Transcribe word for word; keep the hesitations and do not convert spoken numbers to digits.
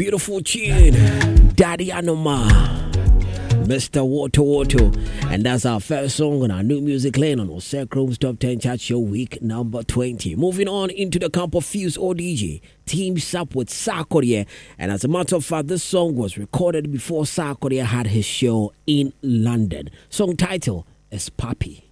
beautiful tune, Daddy Anoma, Mister Water Water. And that's our first song on our new music lane on Osecrome's Top ten Chart Show week number twenty. Moving on into the camp of Fuse O D J, teams up with Sarkodie. And as a matter of fact, this song was recorded before Sarkodie had his show in London. Song title is Papi.